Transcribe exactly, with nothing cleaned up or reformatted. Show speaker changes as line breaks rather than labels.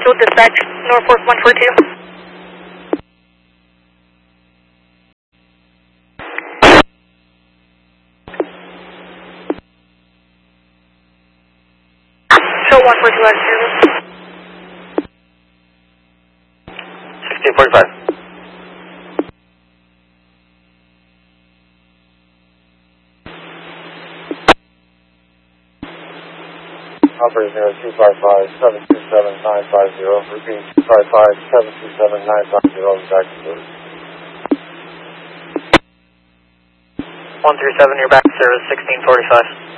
Eagle Dispatch, Norfolk one four two. Show one four two out of service.
sixteen forty-five.
Operator zero two five five seven two seven nine five zero. Repeat two five five seven two seven nine five zero. Back to service.
one three seven, you're back to service, sixteen forty-five.